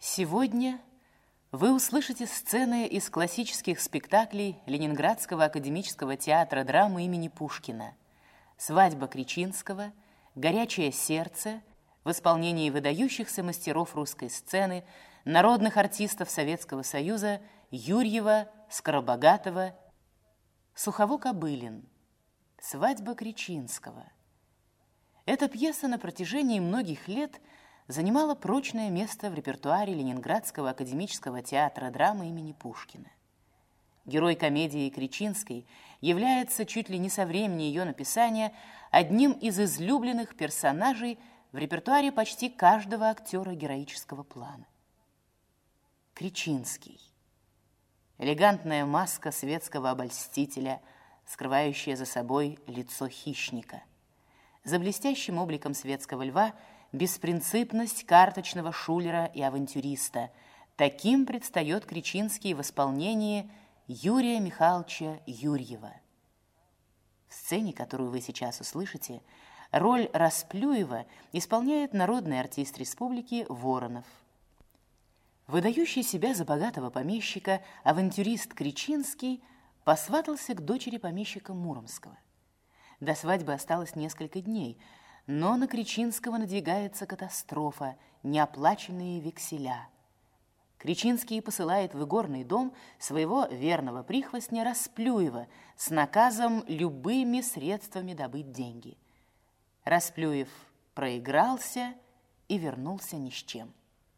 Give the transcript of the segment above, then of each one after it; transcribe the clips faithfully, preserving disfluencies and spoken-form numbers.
Сегодня вы услышите сцены из классических спектаклей Ленинградского академического театра драмы имени Пушкина «Свадьба Кречинского», «Горячее сердце» в исполнении выдающихся мастеров русской сцены, народных артистов Советского Союза Юрьева, Скоробогатова, Сухово-Кобылин. «Свадьба Кречинского». Эта пьеса на протяжении многих лет занимала прочное место в репертуаре Ленинградского академического театра драмы имени Пушкина. Герой комедии Кречинской является чуть ли не со времени ее написания одним из излюбленных персонажей в репертуаре почти каждого актера героического плана. Кречинский. Элегантная маска светского обольстителя, скрывающая за собой лицо хищника. За блестящим обликом светского льва беспринципность карточного шулера и авантюриста. Таким предстает Кречинский в исполнении Юрия Михайловича Юрьева. В сцене, которую вы сейчас услышите, роль Расплюева исполняет народный артист республики Воронов. Выдающий себя за богатого помещика, авантюрист Кречинский посватался к дочери помещика Муромского. До свадьбы осталось несколько дней, но на Кречинского надвигается катастрофа, неоплаченные векселя. Кречинский посылает в игорный дом своего верного прихвостня Расплюева с наказом любыми средствами добыть деньги. Расплюев проигрался и вернулся ни с чем.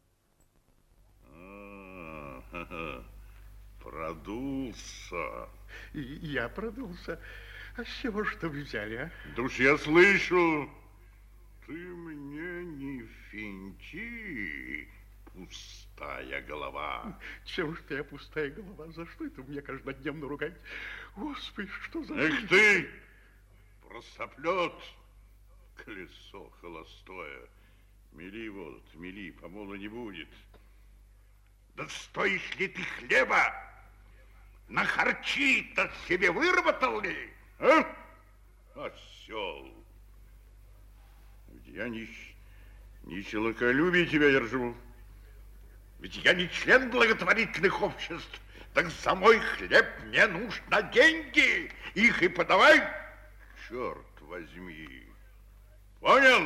Продулся. Я продулся. А с чего что вы взяли, а? Да уж я слышу. Ты мне не финти, пустая голова. Чем ж я пустая голова? За что это мне каждодневно ругать? Господи, что за... Эх ты, простоплет, колесо холостое. Мели вот, мели, помола не будет. Да стоишь ли ты хлеба? На харчи-то себе выработал ли? А? Осел. Ведь я не, не человеколюбие тебя держу. Ведь я не член благотворительных обществ. Так за мой хлеб мне нужно деньги. Их и подавай. Черт возьми. Понял?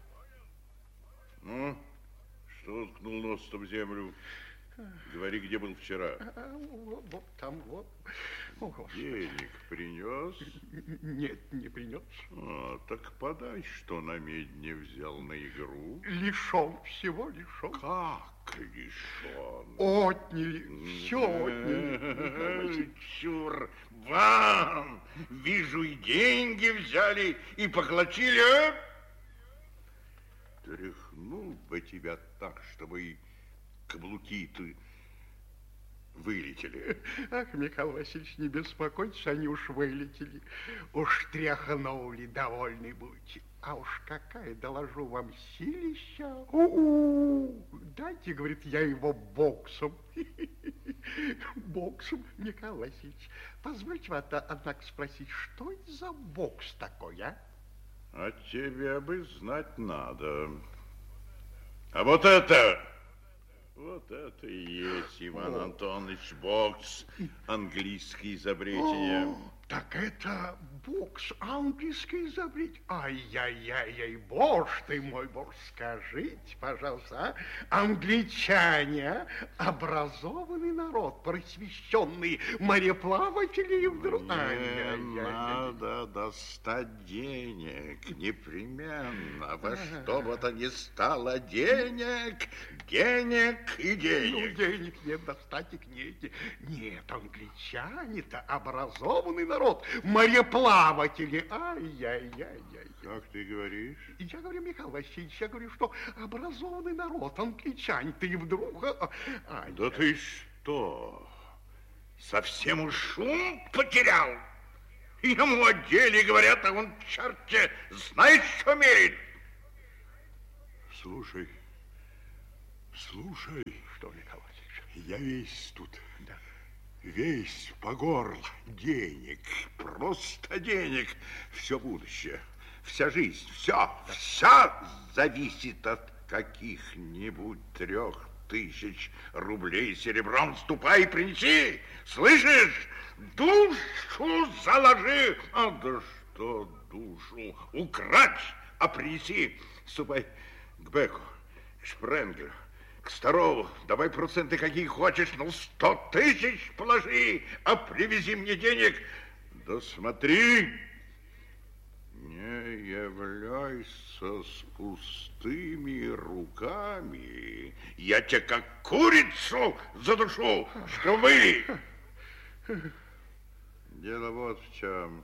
Ну, что уткнул нос-то в землю? Говори, где был вчера. А, вот, вот там, вот. О, денег принес? Нет, не принес. А, так подай, что на медне взял на игру. Лишен, всего лишен. Как лишен? Отняли, все отняли. Чур, вам! Вижу, и деньги взяли, и поглотили, а? Тряхнул бы тебя так, чтобы и каблуки ты вылетели. Ах, Михаил Васильевич, не беспокойтесь, они уж вылетели. Уж тряхнули, довольны будете. А уж какая, доложу вам, силища. У-у-у. Дайте, говорит, я его боксом. Боксом, Михаил Васильевич. Позвольте вас, однако, спросить, что это за бокс такой, а? А тебе бы знать надо. А вот это... Вот это и есть, Иван О. Антонович, бокс, английское изобретение. О, так это бокс, английское изобретение. Ай-яй-яй-яй, боже ты мой, боже, скажите, пожалуйста, а? Англичане, образованный народ, просвещенный мореплаватели вдруг... Мне надо достать денег, непременно, во что бы то ни стало денег, денег и денег. Ну, денег нет, достаток нет. Нет, англичане-то образованный народ, мореплаватели. Ай-яй-яй-яй. Как ты говоришь? Я говорю, Михаил Васильевич, я говорю, что образованный народ, англичане, ты вдруг... Ай, да ты что, совсем уж ум потерял? Ему о деле говорят, а он, черте, знает, что мерит. Слушай, слушай. Что, Михаил Васильевич? Я весь тут, да. Весь по горло денег, просто денег. Все будущее, вся жизнь, все, да. Все зависит от каких-нибудь трех тысяч рублей серебром. Ступай и принеси, слышишь? Душу заложи. А да что душу? Украдь, а принеси. Ступай к Беку, к Шпренглю, к Старову. Давай проценты какие хочешь, ну сто тысяч положи, а привези мне денег. Да смотри, не являйся с пустыми руками. Я тебя как курицу задушу, шквы. Дело вот в чем.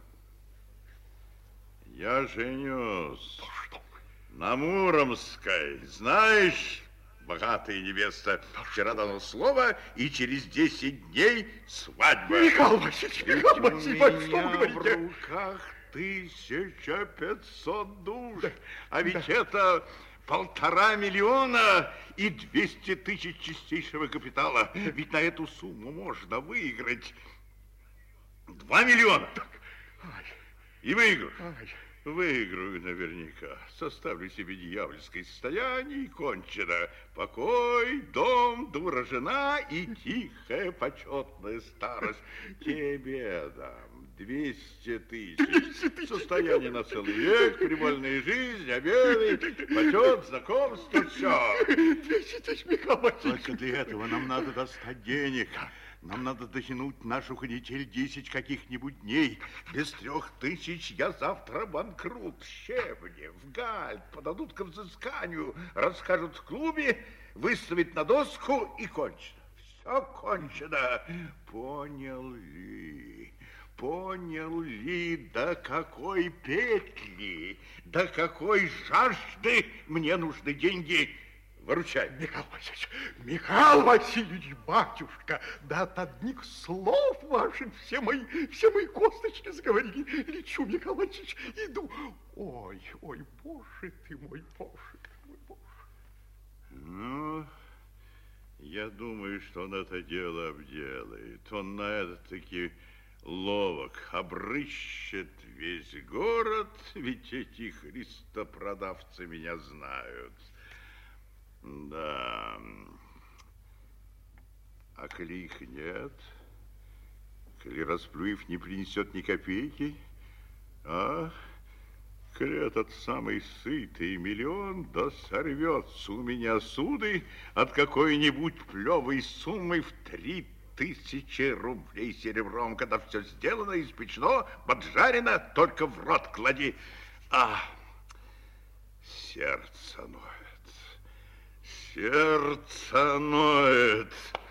Я женюсь на Муромской. Знаешь, богатая невеста, вчера дано слово, и через десять дней свадьба. Михаил Васильевич, Михаил Васильевич, что вы говорите? В руках тысяча пятьсот душ, да, а ведь да. это полтора миллиона и двести тысяч чистейшего капитала. Ведь на эту сумму можно выиграть два миллиона. И выиграю. Выиграю наверняка. Составлю себе дьявольское состояние и кончено. Покой, дом, дура жена и тихая почетная старость. Тебе дам двести тысяч. Состояние на целый век, привольная жизнь, обеды, почет, знакомство, все. двести тысяч, Михаил Васильевич. Только для этого нам надо достать денег. Нам надо дотянуть нашу канитель десять каких-нибудь дней. Без трех тысяч я завтра банкрот. Щебнев, Галь подадут к взысканию, расскажут в клубе, выставят на доску и кончено. Все кончено. Понял ли? Понял ли, до какой петли, до какой жажды мне нужны деньги? Выручай. Михаил Васильевич, Михаил Васильевич, батюшка, да от одних слов ваших все мои, все мои косточки заговорили. Лечу, Михаил Васильевич, иду. Ой, ой, боже ты мой, боже ты мой, боже. Ну, я думаю, что он это дело обделает. Он на это-таки ловок, обрыщет весь город, ведь эти христопродавцы меня знают. Да. А коли их нет, коли Расплюев не принесет ни копейки, а коли этот самый сытый миллион, да сорвется у меня суды от какой-нибудь плевой суммы в три тысячи рублей серебром, когда все сделано, испечено, поджарено, только в рот клади. А, сердце ноет. Сердце ноет.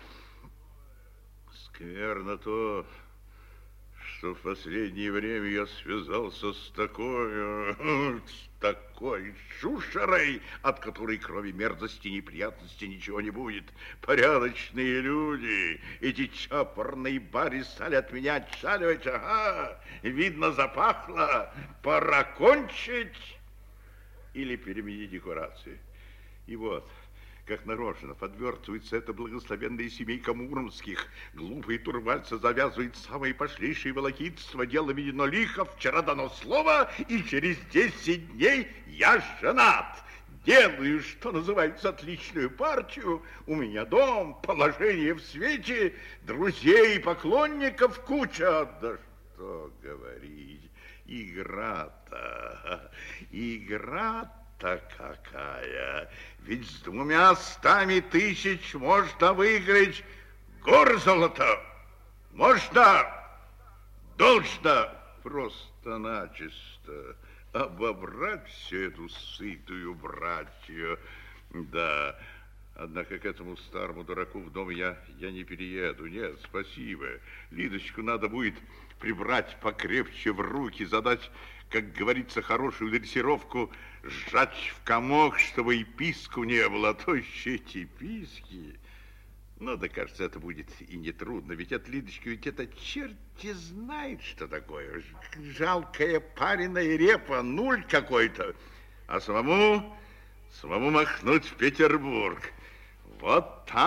Скверно то, что в последнее время я связался с такой, с такой шушерой, от которой кроме мерзости и неприятности ничего не будет. Порядочные люди, эти чопорные бари стали от меня отшаливать. Ага, видно, запахло. Пора кончить или переменить декорации. И вот, как нарочно подвертывается эта благословенная семейка Муромских. Глупые турвальцы завязывают самые пошлейшие волокитства. Дело ведено лихо, вчера дано слово, и через десять дней я женат. Делаю, что называется, отличную партию. У меня дом, положение в свете, друзей и поклонников куча. Да что говорить, игра-то, игра-то какая. Ведь с двумя стами тысяч можно выиграть гор золота. Можно, должно, просто-начисто обобрать всю эту сытую братью. Да, однако к этому старому дураку в дом я, я не перееду. Нет, спасибо. Лидочку надо будет прибрать покрепче в руки, задать, как говорится, хорошую дрессировку, сжать в комок, чтобы и писку не было, а то еще эти писки. Ну, да, кажется, это будет и нетрудно, ведь от Лидочки, ведь это черти знает, что такое. Жалкая пареная репа, нуль какой-то. А самому, самому махнуть в Петербург. Вот там.